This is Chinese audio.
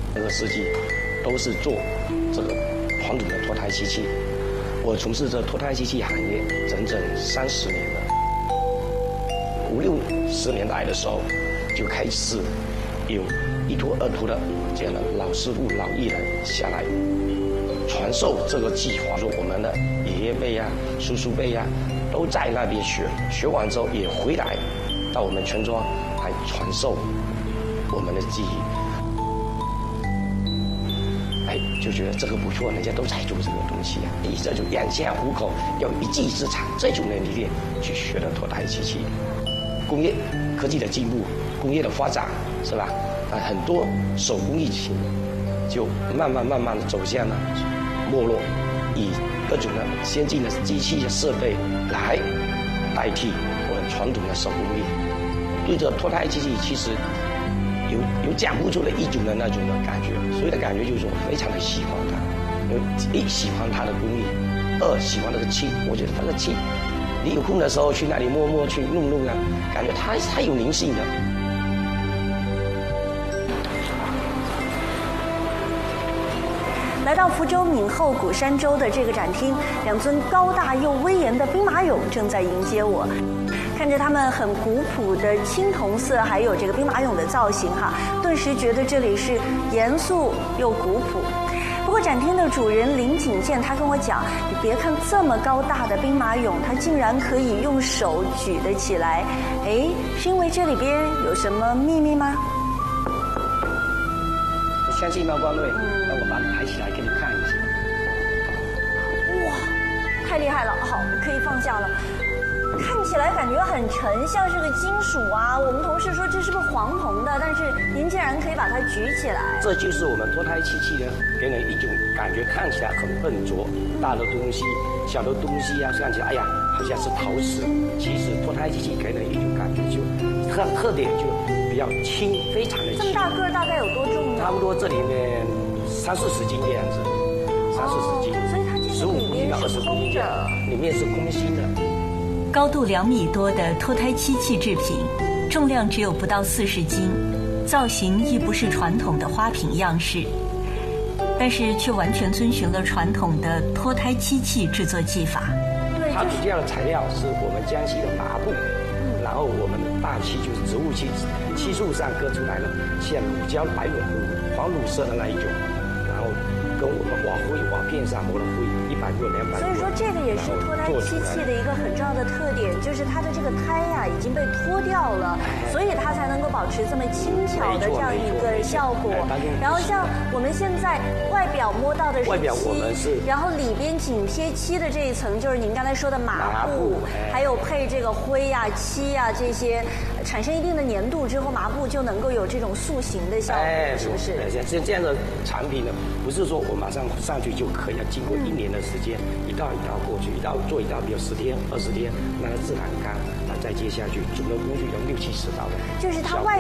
这个世纪都是做这个传统的脱胎机器。我从事这脱胎机器行业整整30年了。50、60年代的时候，就开始有一拖二拖的这样的老师傅、老艺人下来传授这个技法。说我们的爷爷辈呀、叔叔辈呀，都在那边学，学完之后也回来到我们村庄来传授我们的技艺。就觉得这个不错，人家都在做这个东西啊，这就养家糊口，要一技之长，这种能力去学的脱胎机器。工业科技的进步，工业的发展，是吧？很多手工艺品就慢慢的走向了没落，以各种的先进的机器设备来代替我们传统的手工艺。对这脱胎机器，其实有讲不出的一种的那种的感觉，所以的感觉就是说非常的喜欢它，一喜欢它的工艺，二喜欢那个气，我觉得它的气，你有空的时候去那里摸摸去弄弄啊，感觉它有灵性的。 来到福州闽后鼓山洲的这个展厅，2尊高大又威严的兵马俑正在迎接我。看着他们很古朴的青铜色，还有这个兵马俑的造型哈，顿时觉得这里是严肃又古朴。不过展厅的主人林景健他跟我讲，你别看这么高大的兵马俑，它竟然可以用手举得起来，是因为这里边有什么秘密吗？ 我相信关瑞，那我把你抬起来给你看一下。 哇，太厉害了！好，可以放下了。看起来感觉很沉，像是个金属啊。我们同事说这是不是黄铜的，但是您竟然可以把它举起来。 这就是我们脱胎机器呢，给人一种感觉，看起来很笨拙，大的东西、小的东西啊，看起来哎呀好像是陶瓷，其实脱胎机器给人一种感觉就特点就比较轻，非常的轻。 这么大个儿大概有多重呢？ 差不多这里面30-40斤这样子，30-40斤。 所以它这 15公斤到20公斤这样，里面是空心的。 高度2米多的脱胎漆器制品，重量只有不到40斤，造型亦不是传统的花瓶样式，但是却完全遵循了传统的脱胎漆器制作技法。 对， 它主要的材料是我们江西的麻布，然后我们的大漆就是植物漆，漆树上割出来了，像乳胶白黄乳色的那一种，然后跟我们瓦片上磨了灰，100度、200度。 所以说这个也是脱胎漆器的一个很重要的特点，就是它的这个胎呀已经被脱掉了，所以它才能够保持这么轻巧的这样一个效果。然后像我们现在外表摸到的是漆，然后里边紧贴漆的这一层就是您刚才说的麻布，还有配这个灰呀、漆呀这些，产生一定的粘度之后，麻布就能够有这种塑形的效果，是不是？ 像这样的产品呢，不是说我马上上去就可以，要经过1年的时间，一道一道过去，做一道，比如10天、20天，让它自然干，那再接下去，总的工序有60-70道的。 就是它外